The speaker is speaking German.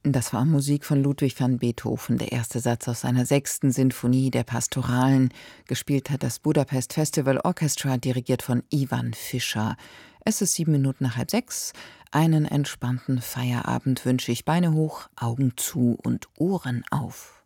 Das war Musik von Ludwig van Beethoven, der erste Satz aus seiner 6. Sinfonie der Pastoralen. Gespielt hat das Budapest Festival Orchestra, dirigiert von Ivan Fischer. Es ist 7 Minuten nach halb 6. Einen entspannten Feierabend wünsche ich. Beine hoch, Augen zu und Ohren auf.